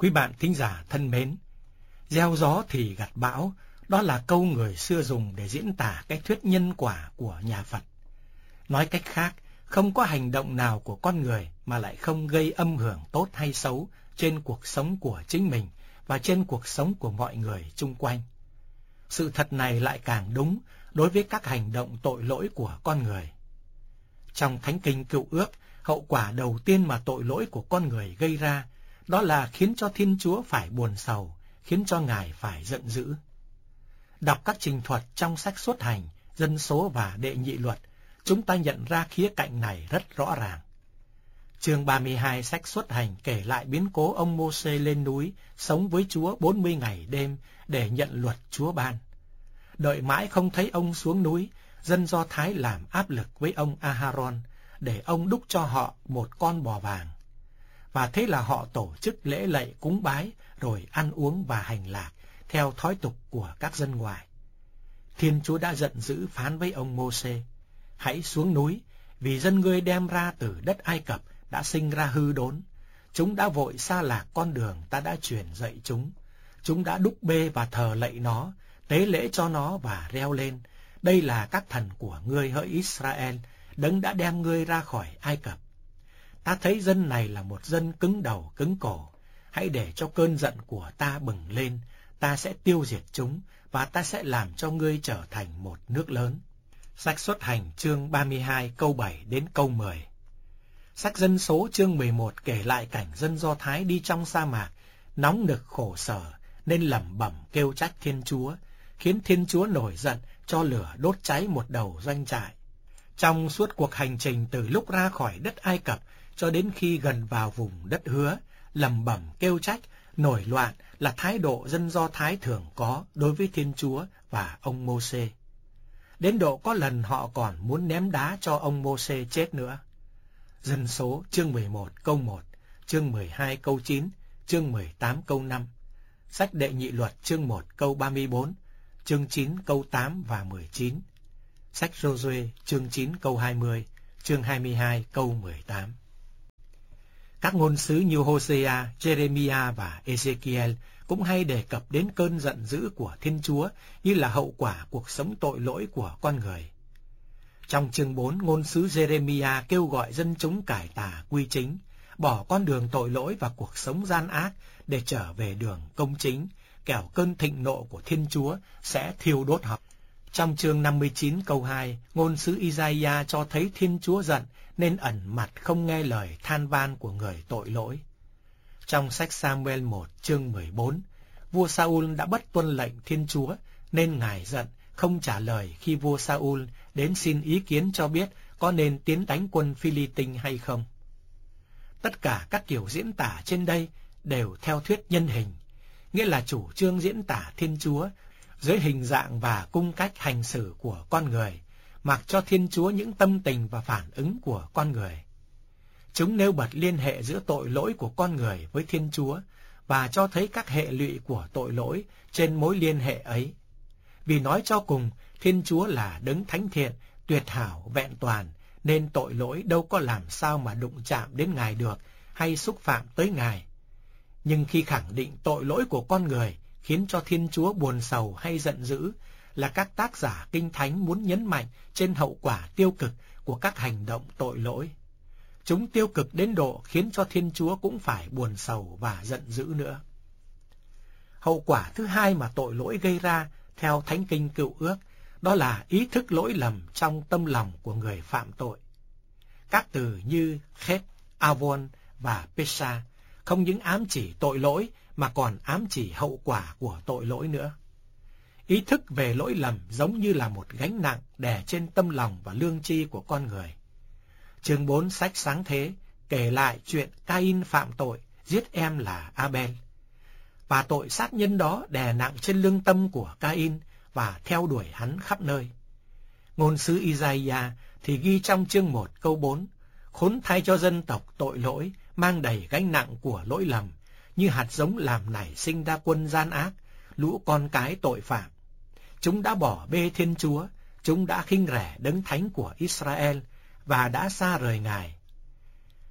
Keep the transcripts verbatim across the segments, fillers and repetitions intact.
Quý bạn thính giả thân mến, gieo gió thì gặt bão, đó là câu người xưa dùng để diễn tả cái thuyết nhân quả của nhà Phật. Nói cách khác, không có hành động nào của con người mà lại không gây âm hưởng tốt hay xấu trên cuộc sống của chính mình và trên cuộc sống của mọi người chung quanh. Sự thật này lại càng đúng đối với các hành động tội lỗi của con người. Trong Thánh Kinh Cựu Ước, hậu quả đầu tiên mà tội lỗi của con người gây ra, đó là khiến cho Thiên Chúa phải buồn sầu, khiến cho Ngài phải giận dữ. Đọc các trình thuật trong sách Xuất Hành, Dân Số và Đệ Nhị Luật, chúng ta nhận ra khía cạnh này rất rõ ràng. Chương ba mươi hai sách Xuất Hành kể lại biến cố ông Mô-sê lên núi, sống với Chúa bốn mươi ngày đêm để nhận luật Chúa ban. Đợi mãi không thấy ông xuống núi, dân Do Thái làm áp lực với ông A-ha-ron để ông đúc cho họ một con bò vàng. Và thế là họ tổ chức lễ lạy cúng bái, rồi ăn uống và hành lạc, theo thói tục của các dân ngoài. Thiên Chúa đã giận dữ phán với ông Mô-sê: hãy xuống núi, vì dân ngươi đem ra từ đất Ai Cập đã sinh ra hư đốn. Chúng đã vội xa lạc con đường ta đã truyền dạy chúng. Chúng đã đúc bê và thờ lạy nó, tế lễ cho nó và reo lên: đây là các thần của ngươi hỡi Israel, đấng đã đem ngươi ra khỏi Ai Cập. Ta thấy dân này là một dân cứng đầu cứng cổ. Hãy để cho cơn giận của ta bừng lên, ta sẽ tiêu diệt chúng, và ta sẽ làm cho ngươi trở thành một nước lớn. Sách Xuất Hành chương ba mươi hai câu bảy đến câu mười. Sách Dân Số chương mười một kể lại cảnh dân Do Thái đi trong sa mạc, nóng nực khổ sở, nên lẩm bẩm kêu trách Thiên Chúa, khiến Thiên Chúa nổi giận cho lửa đốt cháy một đầu doanh trại. Trong suốt cuộc hành trình từ lúc ra khỏi đất Ai Cập cho đến khi gần vào vùng đất hứa, lẩm bẩm kêu trách, nổi loạn là thái độ dân Do Thái thường có đối với Thiên Chúa và ông Mô-sê. Đến độ có lần họ còn muốn ném đá cho ông Mô-sê chết nữa. Dân Số chương mười một câu một, chương mười hai câu chín, chương mười tám câu năm. Sách Đệ Nhị Luật chương một câu ba mươi bốn, chương chín câu tám và mười chín. Sách Giô-suê chương chín câu hai mươi, chương hai mươi hai câu mười tám. Các ngôn sứ như Hosea, Jeremiah và Ezekiel cũng hay đề cập đến cơn giận dữ của Thiên Chúa như là hậu quả cuộc sống tội lỗi của con người. Trong chương bốn, ngôn sứ Jeremiah kêu gọi dân chúng cải tà quy chính, bỏ con đường tội lỗi và cuộc sống gian ác để trở về đường công chính, kẻo cơn thịnh nộ của Thiên Chúa sẽ thiêu đốt họ. Trong chương năm mươi chín câu hai, ngôn sứ Isaiah cho thấy Thiên Chúa giận nên ẩn mặt không nghe lời than van của người tội lỗi. Trong sách Sa-mu-el một chương mười bốn, vua Sa-ul đã bất tuân lệnh Thiên Chúa nên Ngài giận, không trả lời khi vua Sa-ul đến xin ý kiến cho biết có nên tiến đánh quân Phi-li-tinh hay không. Tất cả các kiểu diễn tả trên đây đều theo thuyết nhân hình, nghĩa là chủ trương diễn tả Thiên Chúa dưới hình dạng và cung cách hành xử của con người, mặc cho Thiên Chúa những tâm tình và phản ứng của con người. Chúng nêu bật liên hệ giữa tội lỗi của con người với Thiên Chúa và cho thấy các hệ lụy của tội lỗi trên mối liên hệ ấy. Vì nói cho cùng, Thiên Chúa là đấng thánh thiện, tuyệt hảo, vẹn toàn, nên tội lỗi đâu có làm sao mà đụng chạm đến Ngài được hay xúc phạm tới Ngài. Nhưng khi khẳng định tội lỗi của con người khiến cho Thiên Chúa buồn sầu hay giận dữ, là các tác giả Kinh Thánh muốn nhấn mạnh trên hậu quả tiêu cực của các hành động tội lỗi. Chúng tiêu cực đến độ khiến cho Thiên Chúa cũng phải buồn sầu và giận dữ nữa. Hậu quả thứ hai mà tội lỗi gây ra theo Thánh Kinh Cựu Ước, đó là ý thức lỗi lầm trong tâm lòng của người phạm tội. Các từ như Chet, Avon và Pesha không những ám chỉ tội lỗi mà còn ám chỉ hậu quả của tội lỗi nữa. Ý thức về lỗi lầm giống như là một gánh nặng đè trên tâm lòng và lương tri của con người. Chương bốn sách Sáng Thế kể lại chuyện Cain phạm tội, giết em là Abel. Và tội sát nhân đó đè nặng trên lương tâm của Cain và theo đuổi hắn khắp nơi. Ngôn sứ Isaiah thì ghi trong chương một câu bốn, khốn thay cho dân tộc tội lỗi, mang đầy gánh nặng của lỗi lầm, như hạt giống làm nảy sinh ra quân gian ác, lũ con cái tội phạm. Chúng đã bỏ bê Thiên Chúa, chúng đã khinh rẻ đấng thánh của Israel và đã xa rời Ngài.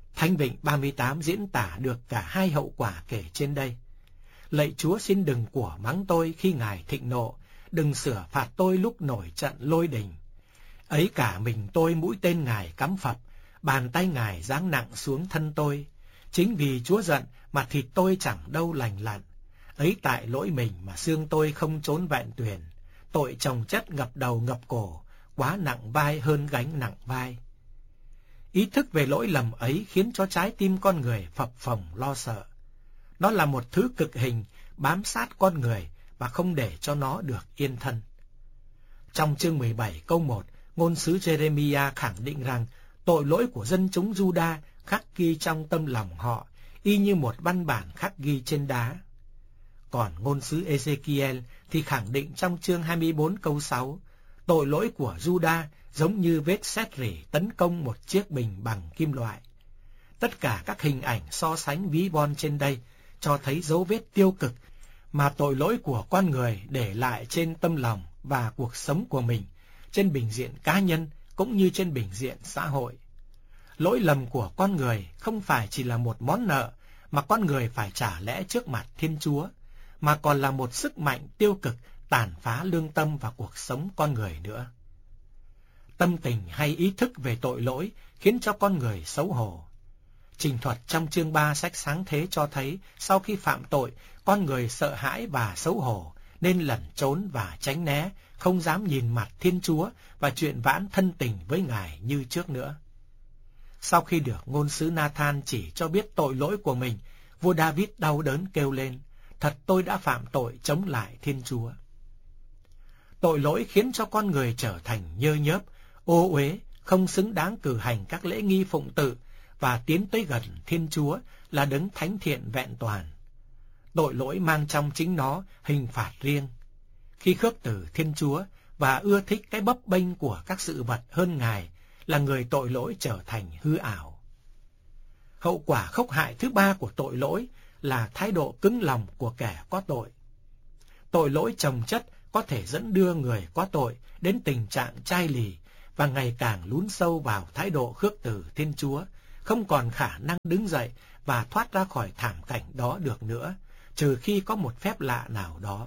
Thánh Vịnh ba mươi tám diễn tả được cả hai hậu quả kể trên đây. Lạy Chúa, xin đừng của mắng tôi khi Ngài thịnh nộ, đừng sửa phạt tôi lúc nổi trận lôi đình. Ấy cả mình tôi mũi tên Ngài cắm phập, bàn tay Ngài giáng nặng xuống thân tôi. Chính vì Chúa giận mà thịt tôi chẳng đâu lành lặn. Ấy tại lỗi mình mà xương tôi không trốn vẹn tuyền. Tội chồng chất ngập đầu ngập cổ, quá nặng vai hơn gánh nặng vai. Ý thức về lỗi lầm ấy khiến cho trái tim con người phập phồng lo sợ. Nó là một thứ cực hình bám sát con người và không để cho nó được yên thân. Trong chương mười bảy câu một, ngôn sứ Jeremiah khẳng định rằng tội lỗi của dân chúng Juda khắc ghi trong tâm lòng họ, y như một văn bản khắc ghi trên đá. Còn ngôn sứ Ezekiel thì khẳng định trong chương hai mươi bốn câu sáu, tội lỗi của Juda giống như vết sét rỉ tấn công một chiếc bình bằng kim loại. Tất cả các hình ảnh so sánh ví von trên đây cho thấy dấu vết tiêu cực mà tội lỗi của con người để lại trên tâm lòng và cuộc sống của mình, trên bình diện cá nhân cũng như trên bình diện xã hội. Lỗi lầm của con người không phải chỉ là một món nợ mà con người phải trả lẽ trước mặt Thiên Chúa, mà còn là một sức mạnh tiêu cực tàn phá lương tâm và cuộc sống con người nữa. Tâm tình hay ý thức về tội lỗi khiến cho con người xấu hổ. Trình thuật trong chương ba sách Sáng Thế cho thấy sau khi phạm tội, con người sợ hãi và xấu hổ nên lẩn trốn và tránh né, không dám nhìn mặt Thiên Chúa và chuyện vãn thân tình với Ngài như trước nữa. Sau khi được ngôn sứ Nathan chỉ cho biết tội lỗi của mình, vua David đau đớn kêu lên, thật tôi đã phạm tội chống lại Thiên Chúa. Tội lỗi khiến cho con người trở thành nhơ nhớp, ô uế, không xứng đáng cử hành các lễ nghi phụng tự và tiến tới gần Thiên Chúa là đấng thánh thiện vẹn toàn. Tội lỗi mang trong chính nó hình phạt riêng. Khi khước từ Thiên Chúa và ưa thích cái bấp bênh của các sự vật hơn Ngài, là người tội lỗi trở thành hư ảo. Hậu quả khốc hại thứ ba của tội lỗi là thái độ cứng lòng của kẻ có tội. Tội lỗi chồng chất có thể dẫn đưa người có tội đến tình trạng chai lì và ngày càng lún sâu vào thái độ khước từ Thiên Chúa, không còn khả năng đứng dậy và thoát ra khỏi thảm cảnh đó được nữa, trừ khi có một phép lạ nào đó.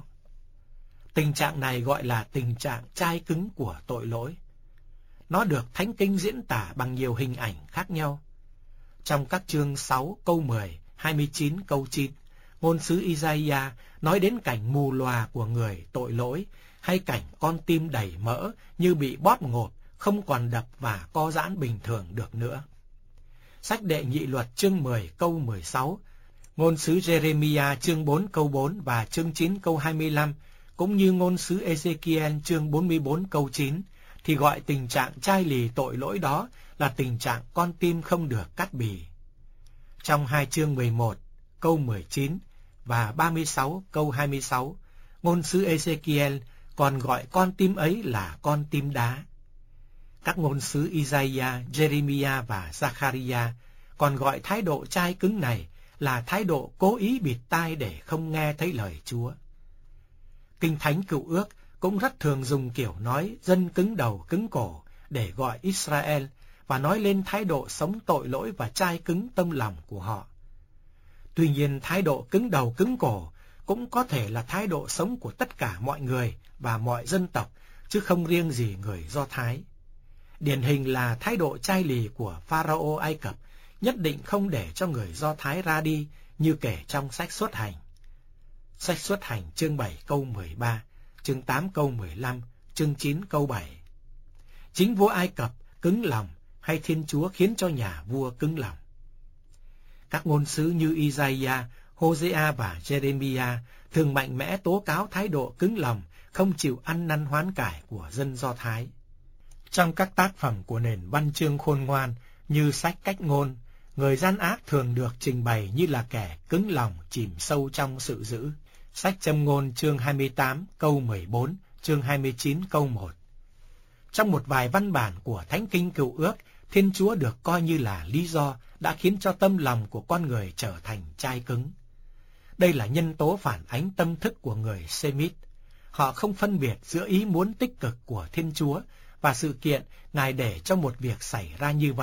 Tình trạng này gọi là tình trạng chai cứng của tội lỗi. Nó được Thánh Kinh diễn tả bằng nhiều hình ảnh khác nhau. Trong các chương sáu câu mười, hai mươi chín câu chín, ngôn sứ Isaiah nói đến cảnh mù lòa của người tội lỗi, hay cảnh con tim đầy mỡ như bị bóp ngột, không còn đập và co giãn bình thường được nữa. Sách Đệ Nhị Luật chương mười câu mười sáu, ngôn sứ Jeremiah chương bốn câu bốn và chương chín câu hai mươi lăm, cũng như ngôn sứ Ezekiel chương bốn mươi bốn câu chín, thì gọi tình trạng chai lì tội lỗi đó là tình trạng con tim không được cắt bì. Trong hai chương mười một câu mười chín và ba mươi sáu câu hai mươi sáu, ngôn sứ Ezekiel còn gọi con tim ấy là con tim đá. Các ngôn sứ Isaiah, Jeremiah và Zachariah còn gọi thái độ chai cứng này là thái độ cố ý bịt tai để không nghe thấy lời Chúa. Kinh Thánh Cựu Ước cũng rất thường dùng kiểu nói dân cứng đầu cứng cổ để gọi Israel và nói lên thái độ sống tội lỗi và chai cứng tâm lòng của họ. Tuy nhiên, thái độ cứng đầu cứng cổ cũng có thể là thái độ sống của tất cả mọi người và mọi dân tộc, chứ không riêng gì người Do Thái. Điển hình là thái độ chai lì của Pharaoh Ai Cập nhất định không để cho người Do Thái ra đi như kể trong sách Xuất Hành. Sách Xuất Hành chương bảy câu mười ba, chương tám câu mười lăm, chương chín câu bảy. Chính vua Ai Cập cứng lòng hay Thiên Chúa khiến cho nhà vua cứng lòng? Các ngôn sứ như Isaiah, Hosea và Jeremiah thường mạnh mẽ tố cáo thái độ cứng lòng, không chịu ăn năn hoán cải của dân Do Thái. Trong các tác phẩm của nền văn chương khôn ngoan như sách Cách Ngôn, người gian ác thường được trình bày như là kẻ cứng lòng chìm sâu trong sự dữ. Sách Châm Ngôn chương hai mươi tám câu mười bốn, chương hai mươi chín câu một. Trong một vài văn bản của Thánh Kinh Cựu Ước, Thiên Chúa được coi như là lý do đã khiến cho tâm lòng của con người trở thành chai cứng. Đây là nhân tố phản ánh tâm thức của người Semit. Họ không phân biệt giữa ý muốn tích cực của Thiên Chúa và sự kiện Ngài để cho một việc xảy ra như vậy,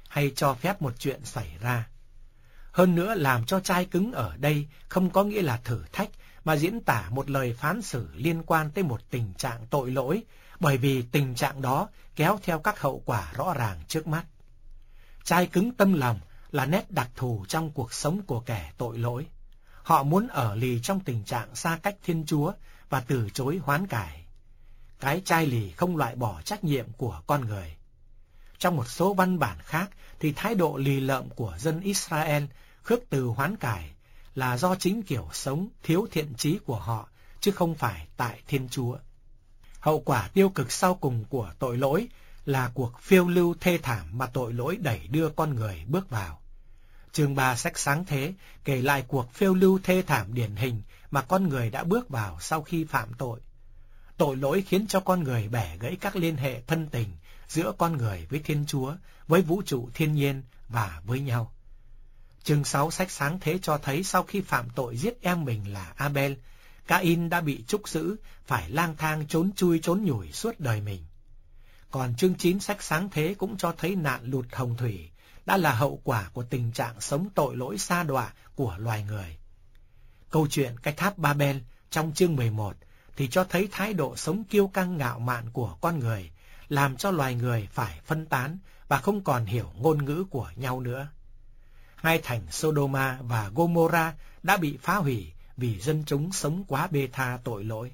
hay cho phép một chuyện xảy ra. Hơn nữa, làm cho chai cứng ở đây không có nghĩa là thử thách, mà diễn tả một lời phán xử liên quan tới một tình trạng tội lỗi, bởi vì tình trạng đó kéo theo các hậu quả rõ ràng trước mắt. Chai cứng tâm lòng là nét đặc thù trong cuộc sống của kẻ tội lỗi. Họ muốn ở lì trong tình trạng xa cách Thiên Chúa và từ chối hoán cải. Cái chai lì không loại bỏ trách nhiệm của con người. Trong một số văn bản khác thì thái độ lì lợm của dân Israel khước từ hoán cải là do chính kiểu sống thiếu thiện chí của họ, chứ không phải tại Thiên Chúa. Hậu quả tiêu cực sau cùng của tội lỗi là cuộc phiêu lưu thê thảm mà tội lỗi đẩy đưa con người bước vào. Chương ba sách Sáng Thế kể lại cuộc phiêu lưu thê thảm điển hình mà con người đã bước vào sau khi phạm tội. Tội lỗi khiến cho con người bẻ gãy các liên hệ thân tình giữa con người với Thiên Chúa, với vũ trụ thiên nhiên và với nhau. Chương sáu sách Sáng Thế cho thấy sau khi phạm tội giết em mình là Abel, Cain đã bị trúc giữ, phải lang thang trốn chui trốn nhủi suốt đời mình. Còn chương chín sách Sáng Thế cũng cho thấy nạn lụt hồng thủy đã là hậu quả của tình trạng sống tội lỗi sa đọa của loài người. Câu chuyện cái tháp Babel trong chương mười một thì cho thấy thái độ sống kiêu căng ngạo mạn của con người, làm cho loài người phải phân tán và không còn hiểu ngôn ngữ của nhau nữa. Hai thành Sodoma và Gomorrah đã bị phá hủy vì dân chúng sống quá bê tha tội lỗi.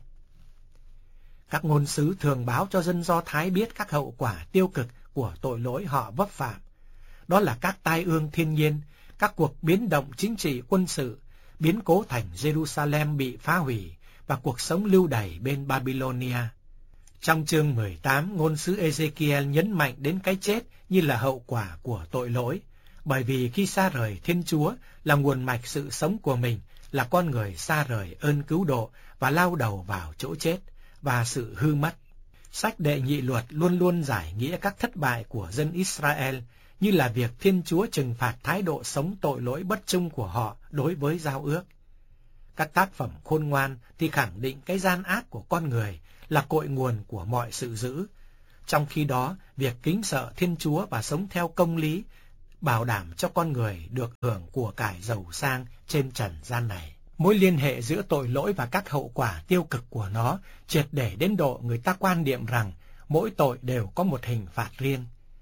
Các ngôn sứ thường báo cho dân Do Thái biết các hậu quả tiêu cực của tội lỗi họ vấp phạm. Đó là các tai ương thiên nhiên, các cuộc biến động chính trị quân sự, biến cố thành Jerusalem bị phá hủy và cuộc sống lưu đày bên Babylonia. Trong chương mười tám, ngôn sứ Ezekiel nhấn mạnh đến cái chết như là hậu quả của tội lỗi, bởi vì khi xa rời Thiên Chúa là nguồn mạch sự sống của mình, là con người xa rời ơn cứu độ và lao đầu vào chỗ chết và sự hư mất. Sách Đệ Nhị Luật luôn luôn giải nghĩa các thất bại của dân Israel như là việc Thiên Chúa trừng phạt thái độ sống tội lỗi bất trung của họ đối với giao ước. Các tác phẩm khôn ngoan thì khẳng định cái gian ác của con người là cội nguồn của mọi sự dữ. Trong khi đó, việc kính sợ Thiên Chúa và sống theo công lý bảo đảm cho con người được hưởng của cải giàu sang trên trần gian này. Mối liên hệ giữa tội lỗi và các hậu quả tiêu cực của nó triệt để đến độ người ta quan niệm rằng mỗi tội đều có một hình phạt riêng.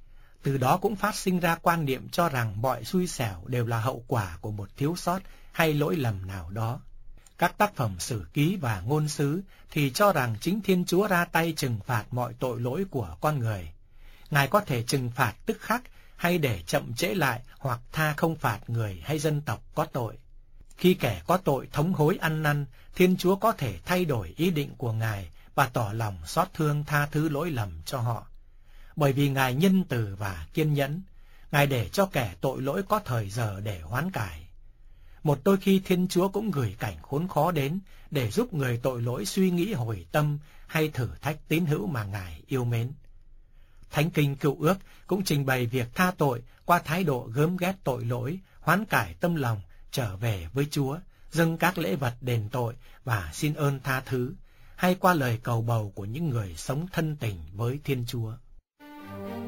Từ đó cũng phát sinh ra quan niệm cho rằng mọi xui xẻo đều là hậu quả của một thiếu sót hay lỗi lầm nào đó. Các tác phẩm sử ký và ngôn sứ thì cho rằng chính Thiên Chúa ra tay trừng phạt mọi tội lỗi của con người. Ngài có thể trừng phạt tức khắc hay để chậm trễ lại hoặc tha không phạt người hay dân tộc có tội. Khi kẻ có tội thống hối ăn năn, Thiên Chúa có thể thay đổi ý định của Ngài và tỏ lòng xót thương tha thứ lỗi lầm cho họ. Bởi vì Ngài nhân từ và kiên nhẫn, Ngài để cho kẻ tội lỗi có thời giờ để hoán cải. Một đôi khi Thiên Chúa cũng gửi cảnh khốn khó đến để giúp người tội lỗi suy nghĩ hồi tâm hay thử thách tín hữu mà Ngài yêu mến. Thánh Kinh Cựu Ước cũng trình bày việc tha tội qua thái độ gớm ghét tội lỗi, hoán cải tâm lòng, trở về với Chúa, dâng các lễ vật đền tội và xin ơn tha thứ, hay qua lời cầu bầu của những người sống thân tình với Thiên Chúa.